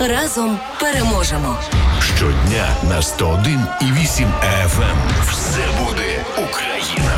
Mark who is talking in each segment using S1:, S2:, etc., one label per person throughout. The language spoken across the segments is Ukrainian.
S1: Разом переможемо.
S2: Щодня на 101,8 FM. Все буде Україна.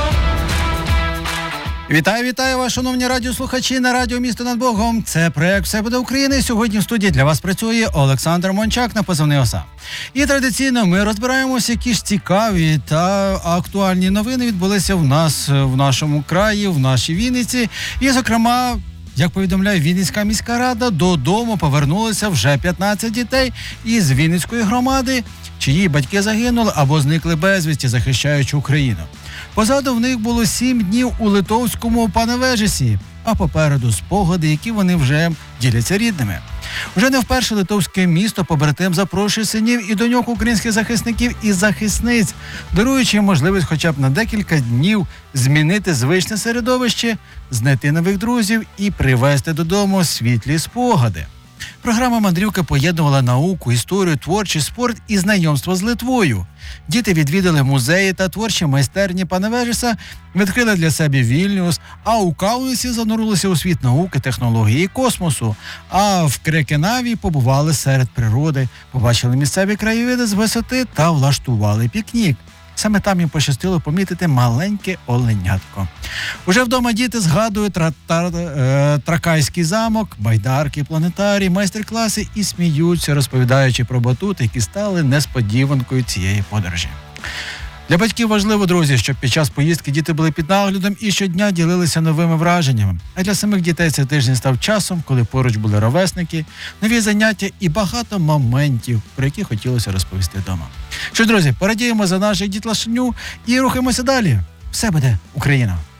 S3: Вітаю вас, шановні радіослухачі на радіо «Місто над Богом». Це проект «Все буде Україна». Сьогодні в студії для вас працює Олександр Мончак на позивний ОСА. І традиційно ми розбираємося, які ж цікаві та актуальні новини відбулися в нас, в нашому краї, в нашій Вінниці. І, зокрема, як повідомляє Вінницька міська рада, додому повернулися вже 15 дітей із Вінницької громади, чиї батьки загинули або зникли безвісті, захищаючи Україну. Позаду в них було 7 днів у литовському Паневежесі, а попереду спогади, які вони вже діляться рідними. Вже не вперше литовське місто побратим запрошує синів і доньок українських захисників і захисниць, даруючи їм можливість хоча б на декілька днів змінити звичне середовище, знайти нових друзів і привезти додому світлі спогади. Програма «Мандрівка» поєднувала науку, історію, творчість, спорт і знайомство з Литвою. Діти відвідали музеї та творчі майстерні Паневежеса, відкрили для себе Вільнюс, а у Каунасі занурилися у світ науки, технології і космосу. А в Крекенаві побували серед природи, побачили місцеві краєвиди з висоти та влаштували пікнік. Саме там їм пощастило помітити маленьке оленятко. Уже вдома діти згадують Тракайський замок, байдарки, планетарій, майстер-класи і сміються, розповідаючи про батути, які стали несподіванкою цієї подорожі. Для батьків важливо, друзі, щоб під час поїздки діти були під наглядом і щодня ділилися новими враженнями. А для самих дітей цей тиждень став часом, коли поруч були ровесники, нові заняття і багато моментів, про які хотілося розповісти вдома. Що ж, друзі, порадіємо за наших дітлашню і рухаємося далі. Все буде Україна!